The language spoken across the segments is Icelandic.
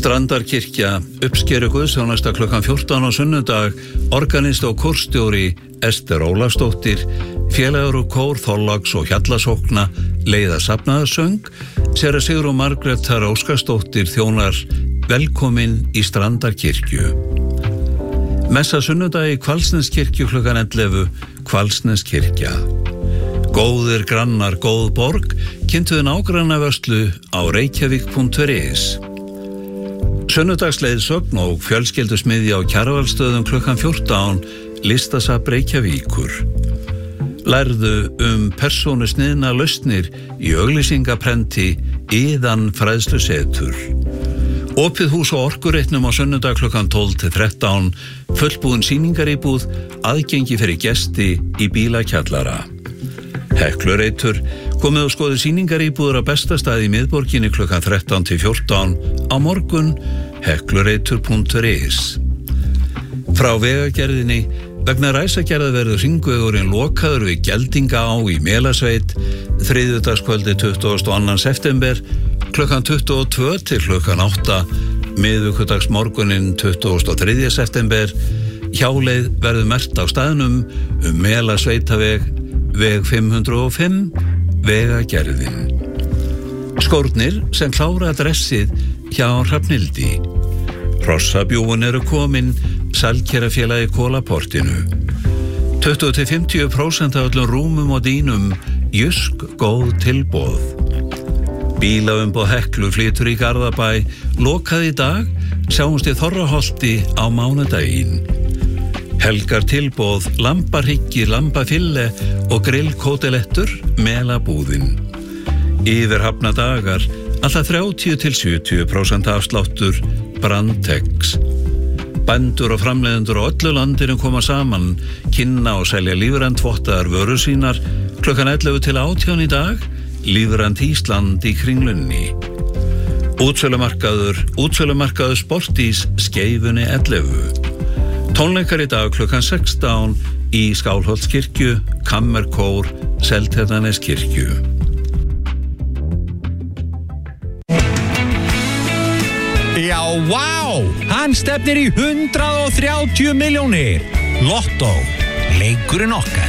Strandarkirkja, uppskeru guðsþjónusta klukkan 14 á sunnudag, organist og kórstjóri Ester Ólafsdóttir, félagur og kór Þorláks og Hjallasókna leiða safnaðarsöng, séra Sigrún Margrétar Óskarsdóttir þjónar velkomin í Strandarkirkju. Messa sunnudag í Hvalsneskirkju klukkan 11, Hvalsneskirkja. Góðir grannar, góð borg, kynntuðu nágrannavörslu á reykjavík.is. Sunnudagsleiðsögn og fjölskyldusmiðja á Kjarvalsstöðum klukkan 14, listasafn Reykjavíkur. Lærðu persónusniðna lausnir í auglýsingaprenti Iðan fræðslusetur. Opið hús og orkureitnum á sunnudag klukkan 12 til 13, fullbúin sýningaríbúð, aðgengi fyrir gesti í bílakjallara. Heklureitur, komið og skoðið sýningaríbúður á besta staði í miðborginni klukkan 13 til 14, á morgun heklureitur.is. Frá vegagerðinni, vegna ræsagerða verður hringvegurinn lokaður við Geldingaá í Melasveit, þriðjudagskvöldi 22. september, klukkan 22 til klukkan 8, miðvikudagsmorguninn 23. september, hjáleið verður merkt á staðnum Melasveitaveg, veg 505, vegagerðin. Skórnir sem klára dressið hjá Hrafnhildi. Hrossabjúin eru komin, Sælkerafélagi Kólaportinu. 20-50% af öllum rúmum og dýnum, Jysk góð tilboð. Bílaumboð Heklu flytur í Garðabæ, lokað í dag, sjáumst í Þorraholti á mánudaginn. Helgar tilboð, lambahryggi, lambafille og grillkótelettur, Melabúðin. Yfirhafna dagar, alltaf 30-70% afsláttur, Brandtex. Bændur og framleiðendur á öllu landinu koma saman, kynna og selja lífrænt vottaðar vörur sínar, klukkan 11 til 18 í dag, Lífrænt Ísland í Kringlunni. Útsölumarkaður Sportís, Skeifunni 11. Tónleikar í dag klukkan 16 í Skálholtskirkju, Kammerkór, Seltjarnarneskirkju. Já, vá! Hann stefnir í 130 milljónir. Lottó, leikurinn okkar.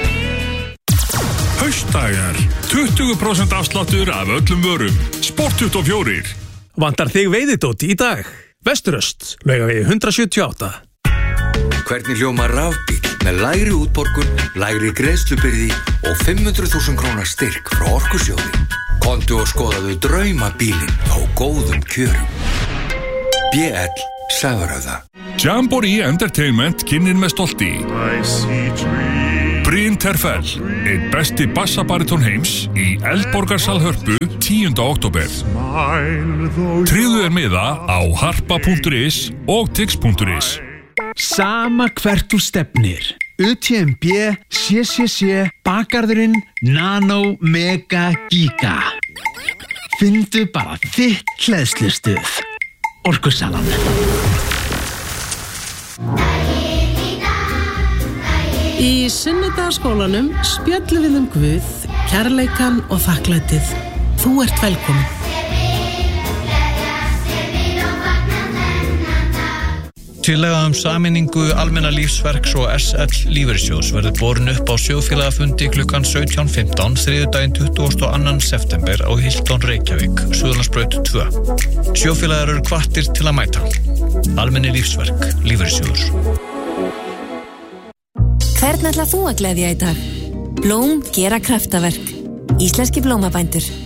Haustdagar, 20% afsláttur af öllum vörum. Sport24. Vantar þig veiðidót í dag? Vesturöst, Laugavegi 178. Hvernig hljómar rafbíll með lægri útborgun, lægri greiðslubyrði og 500.000 krónar styrk frá Orkusjóði? Komdu og skoðaðu draumabílinn á góðum kjörum. BL Sævarhöfða. Jamboree Entertainment kynnir með stolti Bryn Terfell, einn besti bassabariton heims í Eldborgarsal Hörpu 10. október. Tryggðu miða á harpa.is og tix.is. Sama hvert þú stefnir, UTMB, CCC, Bakarðurinn, Nano, Mega, Giga. Findu bara þitt hleðslustuð. Orkusalan. Í Sunnudagsskólanum spjöllum við Guð, kærleikann og þakklætið. Þú ert velkomin. Tillaga sameiningu Almenna lífsverks og SL lífeyrissjóðs verður borin upp á sjóðfélagafundi klukkan 17:15 þriðjudaginn 22. september á Hilton Reykjavík, Suðurlandsbraut 2. Sjóðfélagar eru hvattir til að mæta. Almenni lífsverk, lífeyrissjóður. Hvern ætlar þú að gleðja í dag? Blóm gera kraftaverk. Íslenski blómabændur.